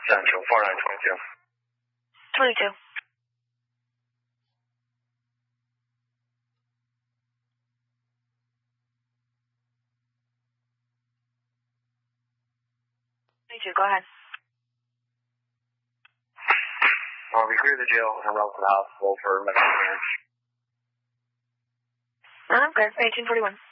Central, 4922. 22. Go ahead. We cleared the jail and route to the hospital for medical clearance. Okay, 1841.